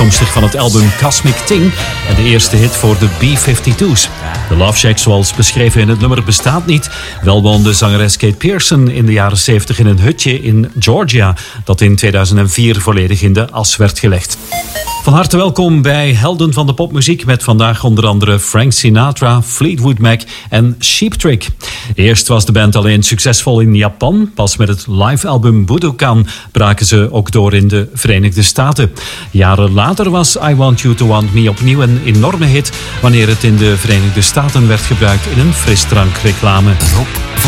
afkomstig van het album Cosmic Ting en de eerste hit voor de B-52's. De Love Shack, zoals beschreven in het nummer, bestaat niet. Wel woonde zangeres Kate Pearson in de jaren 70 in een hutje in Georgia, dat in 2004 volledig in de as werd gelegd. Van harte welkom bij Helden van de Popmuziek met vandaag onder andere Frank Sinatra, Fleetwood Mac en Cheap Trick. Eerst was de band alleen succesvol in Japan. Pas met het live-album Budokan braken ze ook door in de Verenigde Staten. Jaren later was I Want You To Want Me opnieuw een enorme hit wanneer het in de Verenigde Staten werd gebruikt in een frisdrankreclame.